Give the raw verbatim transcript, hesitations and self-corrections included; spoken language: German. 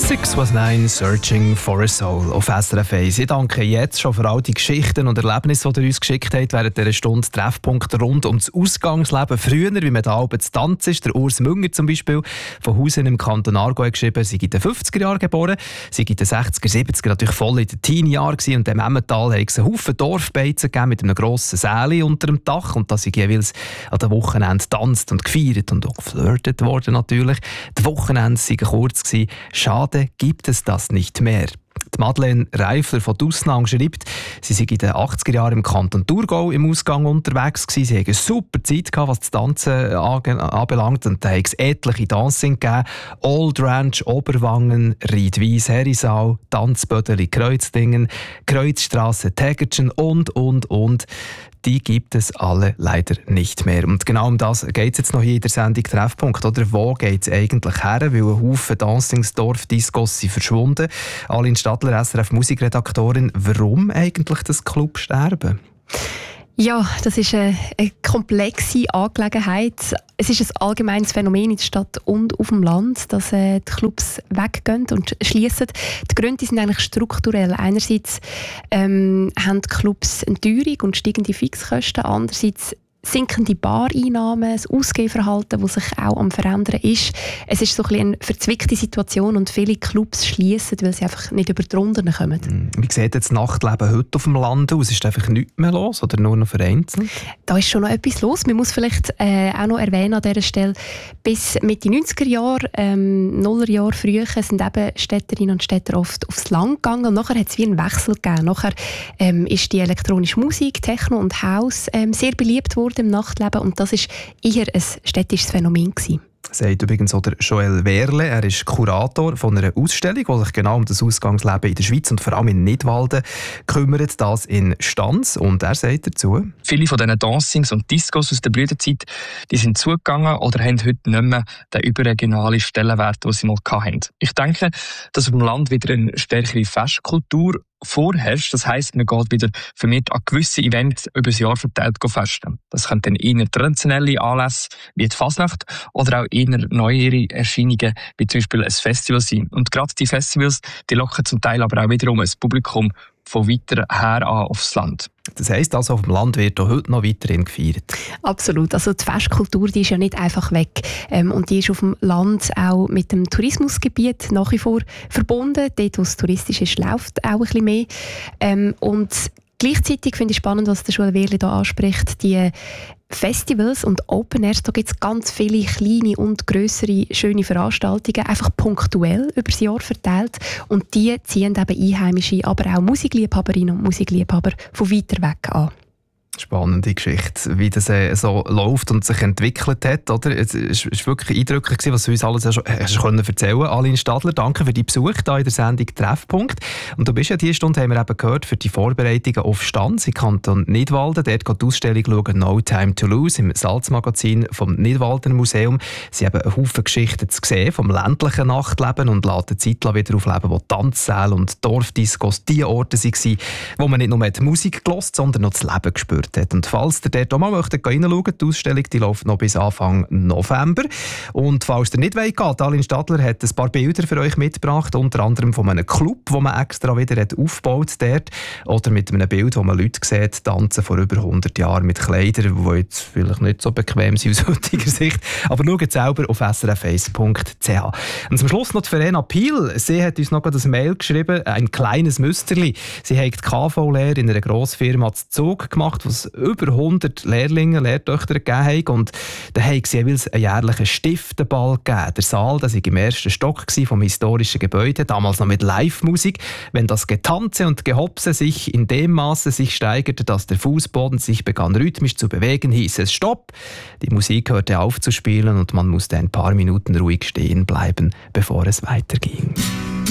six was nine, Searching for a Soul auf S R F eins. Ich danke jetzt schon für all die Geschichten und Erlebnisse, die ihr uns geschickt habt während dieser Stunde. Treffpunkte rund um das Ausgangsleben früher, wie man da oben zu tanzen ist. Der Urs Münger zum Beispiel von Hausen im Kanton Aargau hat geschrieben, sie sei in den fünfziger Jahren geboren, sie sei in den sechziger, siebziger natürlich voll in den Teenie-Jahren gewesen, und im Emmental hat es einen Haufen Dorfbeizen gegeben mit einem grossen Säle unter dem Dach, und da sei jeweils an den Wochenenden getanzt und gefeiert und auch geflirtet worden natürlich. Die Wochenende waren kurz gewesen. Schade gibt es das nicht mehr. Die Madeleine Reifler von Dusnang schreibt, sie sei in den achtziger Jahren im Kanton Thurgau im Ausgang unterwegs gewesen. Sie hatten eine super Zeit gehabt, was das Tanzen anbelangt, und da hat es etliche Dancing gegeben. Old Ranch, Oberwangen, Riedwies, Herisau, Tanzbödeli, Kreuzdingen, Kreuzstrasse, Tägertschen und, und, und. Die gibt es alle leider nicht mehr. Und genau um das geht es jetzt noch hier in der Sendung Treffpunkt. Oder wo geht es eigentlich her? Weil ein Haufen Dancingsdorf-Discos sind verschwunden. Aline Stadler, S R F-Musikredaktorin. Warum eigentlich das Clubsterben? Ja, das ist eine, eine komplexe Angelegenheit. Es ist ein allgemeines Phänomen in der Stadt und auf dem Land, dass äh, die Clubs weggehen und schließen. Die Gründe sind eigentlich strukturell. Einerseits ähm, haben die Clubs eine Teuerung und steigende Fixkosten. Andererseits sinkende Bareinnahmen, das Ausgehverhalten, das sich auch am Verändern ist. Es ist so ein bisschen eine verzwickte Situation und viele Clubs schließen, weil sie einfach nicht über die Runden kommen. Wie sieht das Nachtleben heute auf dem Land aus? Ist einfach nichts mehr los oder nur noch vereinzelt? Da ist schon noch etwas los. Man muss vielleicht äh, auch noch erwähnen an dieser Stelle, bis Mitte neunziger Jahre, ähm, Nullerjahre früher, sind eben Städterinnen und Städter oft aufs Land gegangen, und nachher hat es wie einen Wechsel gegeben. Nachher ähm, ist die elektronische Musik, Techno und House ähm, sehr beliebt worden im Nachtleben, und das war eher ein städtisches Phänomen gewesen. Sagt übrigens auch der Joel Wehrle. Er ist Kurator von einer Ausstellung, die sich genau um das Ausgangsleben in der Schweiz und vor allem in Nidwalden kümmert, das in Stanz. Und er sagt dazu: Viele von diesen Dancings und Discos aus der Blütezeit, die sind zugegangen oder haben heute nicht mehr den überregionalen Stellenwert, den sie mal hatten. Ich denke, dass auf dem Land wieder eine stärkere Festkultur vorherrscht. Das heisst, man geht wieder vermehrt an gewisse Events über das Jahr verteilt festen. Das können dann eher traditionelle Anlässe wie die Fasnacht oder auch eher neuere Erscheinungen wie zum Beispiel ein Festival sein. Und gerade die Festivals, die locken zum Teil aber auch wiederum ein Publikum von weiter her an aufs Land. Das heisst also, auf dem Land wird auch heute noch weiterhin gefeiert? Absolut. Also die Festkultur, die ist ja nicht einfach weg. Ähm, und die ist auf dem Land auch mit dem Tourismusgebiet nach wie vor verbunden. Dort, wo es touristisch ist, läuft auch ein bisschen mehr. Ähm, und gleichzeitig finde ich spannend, was der Joel Wehrle hier anspricht, die Festivals und Open Airs, da gibt es ganz viele kleine und grössere schöne Veranstaltungen, einfach punktuell über das Jahr verteilt, und die ziehen eben Einheimische, aber auch Musikliebhaberinnen und Musikliebhaber von weiter weg an. Spannende Geschichte, wie das äh, so läuft und sich entwickelt hat. Oder? Es war wirklich eindrücklich, was du uns alles ja schon hast können erzählen. Aline Stadler, danke für deinen Besuch hier in der Sendung Treffpunkt. Und du bist ja diese Stunde, haben wir eben gehört, für die Vorbereitungen auf Stanz im Kanton Nidwalden. Dort geht die Ausstellung schauen, «No Time to Lose» im Salzmagazin vom Nidwalden Museum. Sie haben einen Haufen Geschichten zu sehen vom ländlichen Nachtleben und lassen die Zeit wieder aufleben, wo Tanzsäle und Dorfdiscos die Orte waren, wo man nicht nur die Musik gehört, sondern noch das Leben gespürt hat. Und falls ihr dort auch mal möchtet, reinschauen, die Ausstellung die läuft noch bis Anfang November. Und falls ihr nicht wollt, Aline Stadler hat ein paar Bilder für euch mitgebracht, unter anderem von einem Club, den man extra wieder hat aufgebaut dort, oder mit einem Bild, wo man Leute sieht, tanzen vor über hundert Jahren mit Kleidern, die jetzt vielleicht nicht so bequem sind aus heutiger Sicht. Aber schaut selber auf s r f eins punkt c h. Und zum Schluss noch die Verena Piel. Sie hat uns noch ein Mail geschrieben, ein kleines Müsterli. Sie hat die K V-Lehre in einer Grossfirma zu Zug gemacht, was über hundert Lehrlinge, Lehrtöchter gegeben hat. Und da haben sie jeweils einen jährlichen Stiftenball gegeben. Der Saal, das war im ersten Stock vom historischen Gebäude, damals noch mit Live-Musik. Wenn das Getanze und Gehopse sich in dem Maße sich steigerte, dass der Fußboden sich begann rhythmisch zu bewegen, hieß es Stopp. Die Musik hörte auf zu spielen und man musste ein paar Minuten ruhig stehen bleiben, bevor es weiterging.